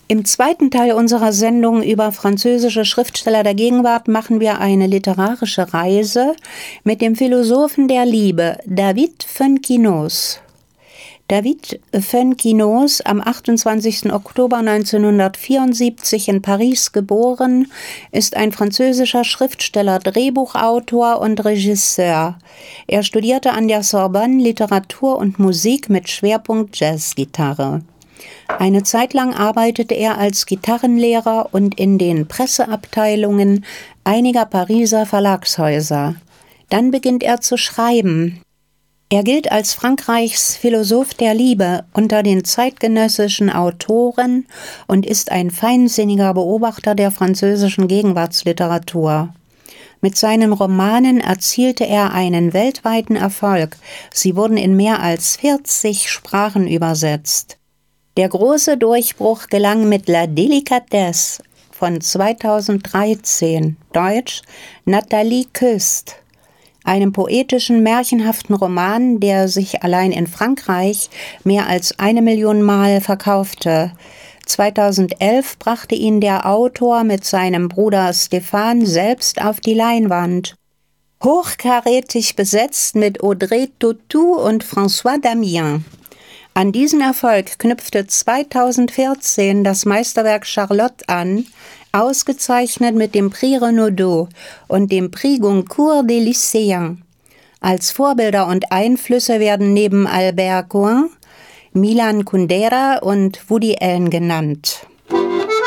Im zweiten Teil unserer Sendung über französische Schriftsteller der Gegenwart machen wir eine literarische Reise mit dem Philosophen der Liebe, David Fuenquinos. David Fuenquinos, am 28. Oktober 1974 in Paris geboren, ist ein französischer Schriftsteller, Drehbuchautor und Regisseur. Er studierte an der Sorbonne Literatur und Musik mit Schwerpunkt Jazzgitarre. Eine Zeit lang arbeitete er als Gitarrenlehrer und in den Presseabteilungen einiger Pariser Verlagshäuser. Dann beginnt er zu schreiben. Er gilt als Frankreichs Philosoph der Liebe unter den zeitgenössischen Autoren und ist ein feinsinniger Beobachter der französischen Gegenwartsliteratur. Mit seinen Romanen erzielte er einen weltweiten Erfolg. Sie wurden in mehr als 40 Sprachen übersetzt. Der große Durchbruch gelang mit La Délicatesse von 2013, deutsch Nathalie küsst, einem poetischen, märchenhaften Roman, der sich allein in Frankreich mehr als 1 Million Mal verkaufte. 2011 brachte ihn der Autor mit seinem Bruder Stéphane selbst auf die Leinwand. Hochkarätig besetzt mit Audrey Tautou und François Damiens. An diesen Erfolg knüpfte 2014 das Meisterwerk Charlotte an, ausgezeichnet mit dem Prix Renaudot und dem Prix Goncourt des Lycéens. Als Vorbilder und Einflüsse werden neben Albert Cohen, Milan Kundera und Woody Allen genannt.